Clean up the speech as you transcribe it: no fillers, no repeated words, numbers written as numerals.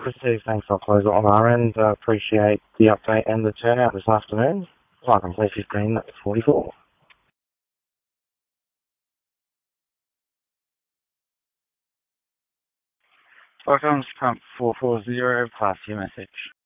Received, thanks. I'll close it on our end. Appreciate the update and the turnout this afternoon. Welcome, play 1544. Welcome to Pump 440, pass your message.